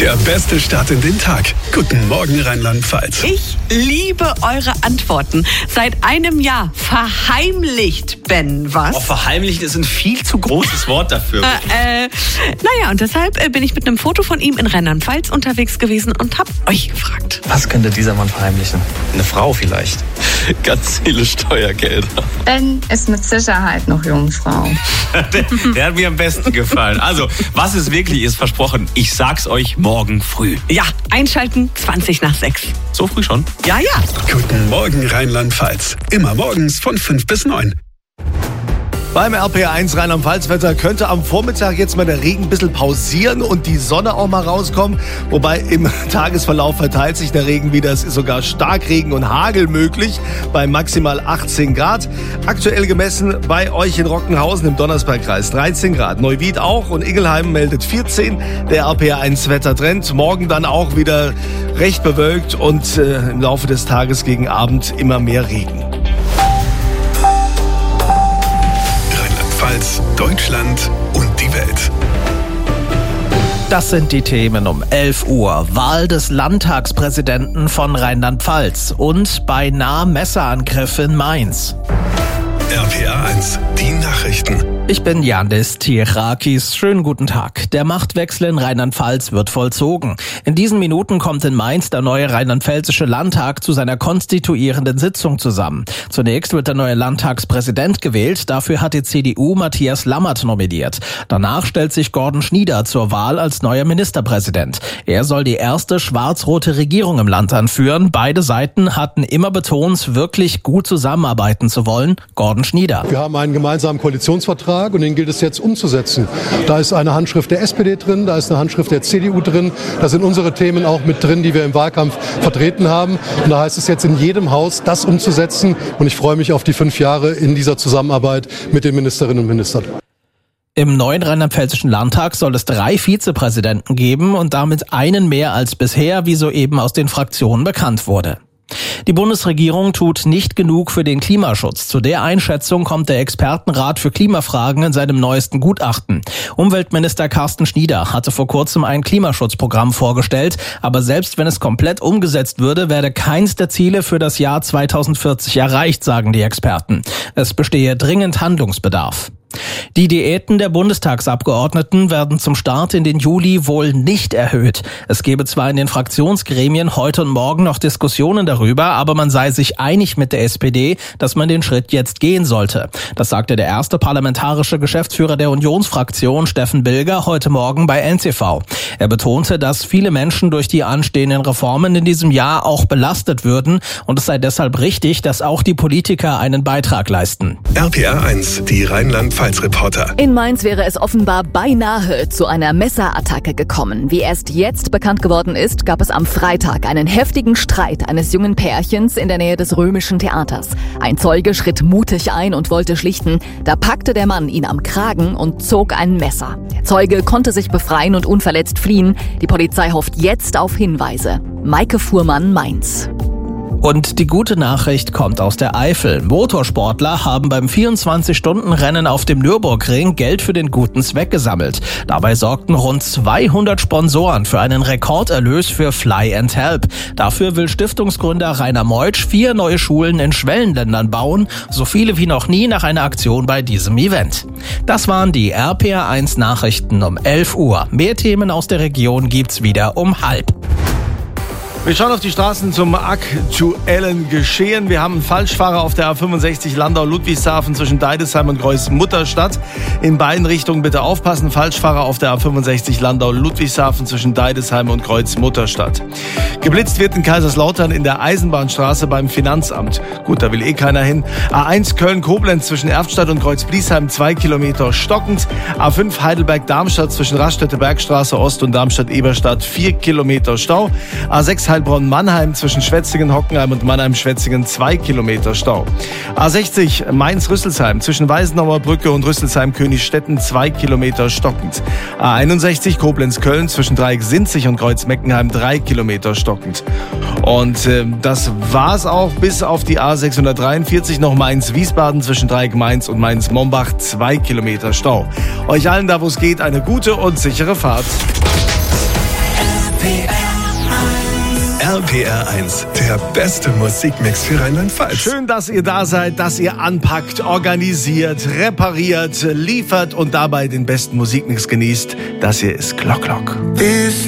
Der beste Start in den Tag. Guten Morgen, Rheinland-Pfalz. Ich liebe eure Antworten. Seit einem Jahr verheimlicht Ben was. Oh, verheimlicht ist ein viel zu großes Wort dafür. Naja, und deshalb bin ich mit einem Foto von ihm in Rheinland-Pfalz unterwegs gewesen und hab euch gefragt. Was könnte dieser Mann verheimlichen? Eine Frau vielleicht. Ganz viele Steuergelder. Ben ist mit Sicherheit noch Jungfrau. Der hat mir am besten gefallen. Also, was es wirklich ist, versprochen, ich sag's euch morgen früh. Ja, einschalten 20:06. So früh schon? Ja. Guten Morgen, Rheinland-Pfalz. Immer morgens von 5 bis 9. Beim RPR1 Rheinland-Pfalz-Wetter könnte am Vormittag jetzt mal der Regen ein bisschen pausieren und die Sonne auch mal rauskommen. Wobei im Tagesverlauf verteilt sich der Regen wieder. Es ist sogar Starkregen und Hagel möglich bei maximal 18 Grad. Aktuell gemessen bei euch in Rockenhausen im Donnersbergkreis 13 Grad. Neuwied auch und Ingelheim meldet 14. Der RPR1 Wettertrend. Morgen dann auch wieder recht bewölkt und im Laufe des Tages gegen Abend immer mehr Regen. Deutschland und die Welt. Das sind die Themen um 11 Uhr. Wahl des Landtagspräsidenten von Rheinland-Pfalz und beinahe Messerangriff in Mainz. RPR1, die Nachrichten. Ich bin Yandis Tirakis. Schönen guten Tag. Der Machtwechsel in Rheinland-Pfalz wird vollzogen. In diesen Minuten kommt in Mainz der neue rheinland-pfälzische Landtag zu seiner konstituierenden Sitzung zusammen. Zunächst wird der neue Landtagspräsident gewählt. Dafür hat die CDU Matthias Lammert nominiert. Danach stellt sich Gordon Schnieder zur Wahl als neuer Ministerpräsident. Er soll die erste schwarz-rote Regierung im Land anführen. Beide Seiten hatten immer betont, wirklich gut zusammenarbeiten zu wollen. Gordon Schnieder. Wir haben einen gemeinsamen Koalitionsvertrag und den gilt es jetzt umzusetzen. Da ist eine Handschrift der SPD drin, da ist eine Handschrift der CDU drin, da sind unsere Themen auch mit drin, die wir im Wahlkampf vertreten haben. Und da heißt es jetzt in jedem Haus, das umzusetzen. Und ich freue mich auf die 5 Jahre in dieser Zusammenarbeit mit den Ministerinnen und Ministern. Im neuen rheinland-pfälzischen Landtag soll es 3 Vizepräsidenten geben und damit einen mehr als bisher, wie soeben aus den Fraktionen bekannt wurde. Die Bundesregierung tut nicht genug für den Klimaschutz. Zu der Einschätzung kommt der Expertenrat für Klimafragen in seinem neuesten Gutachten. Umweltminister Carsten Schnieder hatte vor kurzem ein Klimaschutzprogramm vorgestellt, aber selbst wenn es komplett umgesetzt würde, werde keins der Ziele für das Jahr 2040 erreicht, sagen die Experten. Es bestehe dringend Handlungsbedarf. Die Diäten der Bundestagsabgeordneten werden zum Start in den Juli wohl nicht erhöht. Es gebe zwar in den Fraktionsgremien heute und morgen noch Diskussionen darüber, aber man sei sich einig mit der SPD, dass man den Schritt jetzt gehen sollte. Das sagte der erste parlamentarische Geschäftsführer der Unionsfraktion, Steffen Bilger, heute Morgen bei NTV. Er betonte, dass viele Menschen durch die anstehenden Reformen in diesem Jahr auch belastet würden und es sei deshalb richtig, dass auch die Politiker einen Beitrag leisten. RPR1, die Rheinland-Pfalz-Reporter. In Mainz wäre es offenbar beinahe zu einer Messerattacke gekommen. Wie erst jetzt bekannt geworden ist, gab es am Freitag einen heftigen Streit eines jungen Pärchens in der Nähe des Römischen Theaters. Ein Zeuge schritt mutig ein und wollte schlichten. Da packte der Mann ihn am Kragen und zog ein Messer. Der Zeuge konnte sich befreien und unverletzt fliehen. Die Polizei hofft jetzt auf Hinweise. Maike Fuhrmann, Mainz. Und die gute Nachricht kommt aus der Eifel. Motorsportler haben beim 24-Stunden-Rennen auf dem Nürburgring Geld für den guten Zweck gesammelt. Dabei sorgten rund 200 Sponsoren für einen Rekorderlös für Fly and Help. Dafür will Stiftungsgründer Rainer Meutsch 4 neue Schulen in Schwellenländern bauen, so viele wie noch nie nach einer Aktion bei diesem Event. Das waren die RPR1 Nachrichten um 11 Uhr. Mehr Themen aus der Region gibt's wieder um 12:30. Wir schauen auf die Straßen zum aktuellen Geschehen. Wir haben einen Falschfahrer auf der A65 Landau-Ludwigshafen zwischen Deidesheim und Greuß-Mutterstadt. In beiden Richtungen bitte aufpassen. Falschfahrer auf der A65 Landau-Ludwigshafen zwischen Deidesheim und Greuß-Mutterstadt. Geblitzt wird in Kaiserslautern in der Eisenbahnstraße beim Finanzamt. Gut, da will keiner hin. A1 Köln-Koblenz zwischen Erftstadt und Kreuzbliesheim 2 Kilometer stockend. A5 Heidelberg-Darmstadt zwischen Raststätte-Bergstraße Ost und Darmstadt-Eberstadt 4 Kilometer Stau. A6 Heilbronn-Mannheim zwischen Schwetzingen-Hockenheim und Mannheim-Schwetzingen 2 Kilometer Stau. A60 Mainz-Rüsselsheim zwischen Weißenauer Brücke und Rüsselsheim-Königstetten 2 Kilometer stockend. A61 Koblenz-Köln zwischen Dreieck-Sinzig und Kreuz-Meckenheim 3 Kilometer stockend. Und das war's auch bis auf die A643 noch Mainz-Wiesbaden zwischen Dreieck-Mainz und Mainz-Mombach 2 Kilometer Stau. Euch allen da, wo es geht, eine gute und sichere Fahrt. RPR 1, der beste Musikmix für Rheinland-Pfalz. Schön, dass ihr da seid, dass ihr anpackt, organisiert, repariert, liefert und dabei den besten Musikmix genießt. Das hier ist Glock Glock.